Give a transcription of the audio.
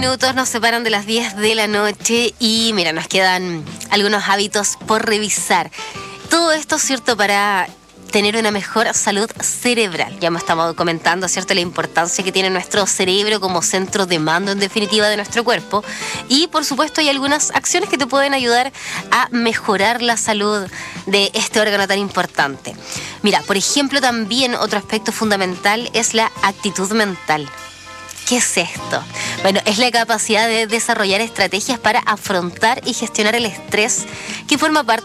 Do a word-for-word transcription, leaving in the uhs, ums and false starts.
minutos nos separan de las diez de la noche y mira, nos quedan algunos hábitos por revisar. Todo esto, ¿cierto?, para tener una mejor salud cerebral. Ya hemos estado comentando, ¿cierto?, la importancia que tiene nuestro cerebro como centro de mando, en definitiva, de nuestro cuerpo. Y, por supuesto, hay algunas acciones que te pueden ayudar a mejorar la salud de este órgano tan importante. Mira, por ejemplo, también otro aspecto fundamental es la actitud mental. ¿Qué es esto? Bueno, es la capacidad de desarrollar estrategias para afrontar y gestionar el estrés que forma parte